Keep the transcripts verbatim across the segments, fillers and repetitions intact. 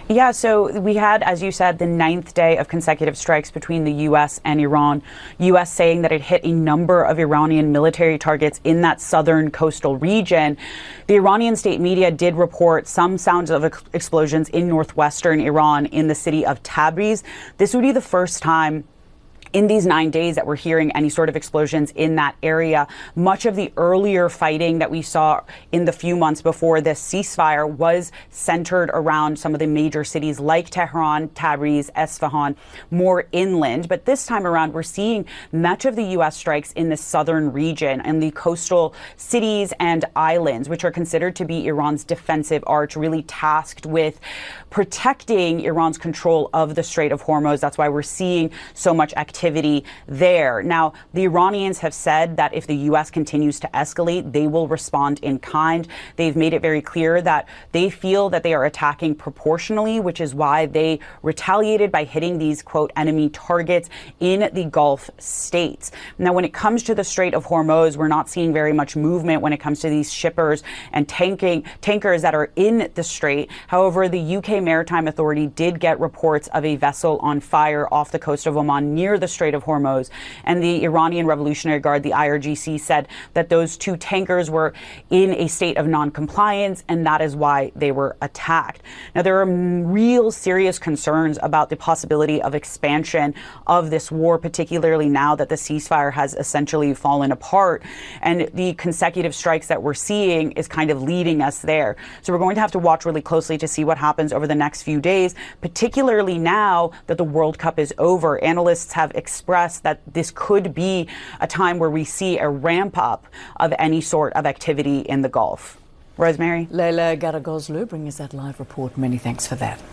Yeah, so we had, as you said, the ninth day of consecutive strikes between the U S and Iran. U S saying that it hit a number of Iranian military targets in that southern coastal region. The Iranian state media did report some sounds of ex- explosions in northwestern Iran in the city of Tabriz. This would be the first time in these nine days that we're hearing any sort of explosions in that area. Much of the earlier fighting that we saw in the few months before this ceasefire was centered around some of the major cities like Tehran, Tabriz, Esfahan, more inland. But this time around, we're seeing much of the U S strikes in the southern region and the coastal cities and islands, which are considered to be Iran's defensive arch, really tasked with protecting Iran's control of the Strait of Hormuz. That's why we're seeing so much activity there. Now, the Iranians have said that if the U S continues to escalate, they will respond in kind. They've made it very clear that they feel that they are attacking proportionally, which is why they retaliated by hitting these, quote, enemy targets in the Gulf states. Now, when it comes to the Strait of Hormuz, we're not seeing very much movement when it comes to these shippers and tanking tankers that are in the strait. However, the U K Maritime Authority did get reports of a vessel on fire off the coast of Oman near the Strait of Hormuz. And the Iranian Revolutionary Guard, the I R G C, said that those two tankers were in a state of non-compliance, and that is why they were attacked. Now, there are real serious concerns about the possibility of expansion of this war, particularly now that the ceasefire has essentially fallen apart. And the consecutive strikes that we're seeing is kind of leading us there. So we're going to have to watch really closely to see what happens over the next few days, particularly now that the World Cup is over. Analysts have expressed that this could be a time where we see a ramp up of any sort of activity in the Gulf. Rosemary? Leila Garagozlu bringing us that live report. Many thanks for that.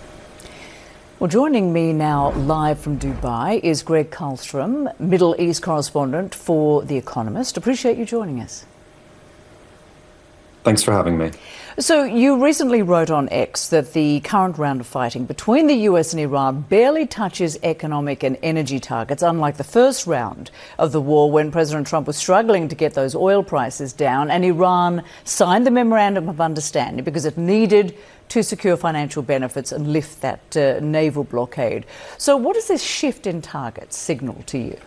Well, joining me now live from Dubai is Greg Karlstrom, Middle East correspondent for The Economist. Appreciate you joining us. Thanks for having me. So you recently wrote on X that the current round of fighting between the U S and Iran barely touches economic and energy targets, unlike the first round of the war when President Trump was struggling to get those oil prices down and Iran signed the Memorandum of Understanding because it needed to secure financial benefits and lift that uh, naval blockade. So what does this shift in targets signal to you?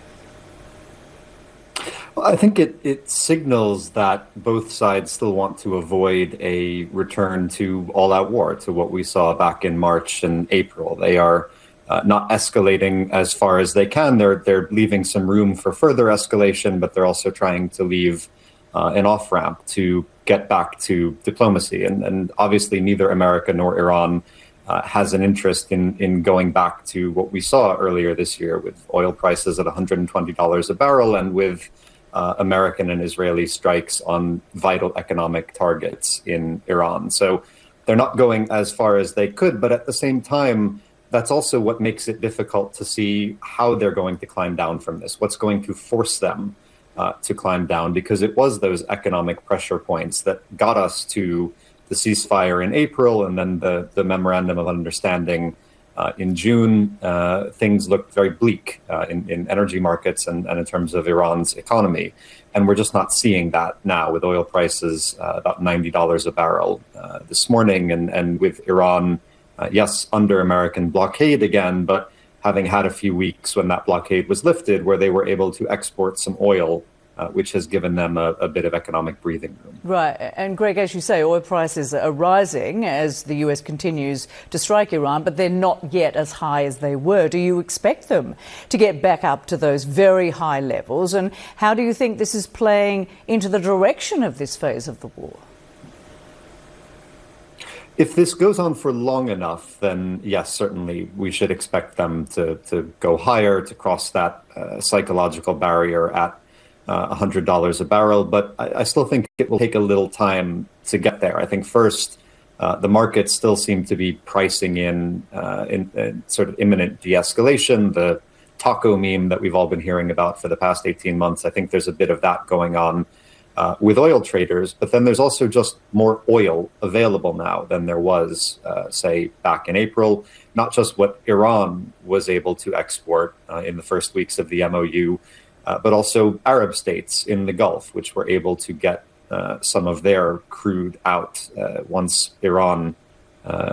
Well, I think it, it signals that both sides still want to avoid a return to all-out war, to what we saw back in March and April. They are uh, not escalating as far as they can. They're they're leaving some room for further escalation, but they're also trying to leave uh, an off-ramp to get back to diplomacy. And, and obviously, neither America nor Iran Uh, has an interest in in going back to what we saw earlier this year with oil prices at one hundred twenty dollars a barrel and with uh, American and Israeli strikes on vital economic targets in Iran. So they're not going as far as they could, but at the same time, that's also what makes it difficult to see how they're going to climb down from this, what's going to force them uh, to climb down, because it was those economic pressure points that got us to the ceasefire in April and then the, the Memorandum of Understanding uh, in June. Uh, things looked very bleak uh, in, in energy markets and, and in terms of Iran's economy. And we're just not seeing that now with oil prices uh, about ninety dollars a barrel uh, this morning. And, and with Iran, uh, yes, under American blockade again, but having had a few weeks when that blockade was lifted where they were able to export some oil, Uh, which has given them a, a bit of economic breathing room. Right. And Greg, as you say, oil prices are rising as the U S continues to strike Iran, but they're not yet as high as they were. Do you expect them to get back up to those very high levels? And how do you think this is playing into the direction of this phase of the war? If this goes on for long enough, then yes, certainly we should expect them to, to go higher, to cross that uh, psychological barrier at Uh, one hundred dollars a barrel, but I, I still think it will take a little time to get there. I think first, uh, the markets still seem to be pricing in, uh, in, in sort of imminent de-escalation, the taco meme that we've all been hearing about for the past eighteen months. I think there's a bit of that going on uh, with oil traders, but then there's also just more oil available now than there was, uh, say, back in April. Not just what Iran was able to export uh, in the first weeks of the M O U, Uh, but also Arab states in the Gulf, which were able to get uh, some of their crude out uh, once Iran uh,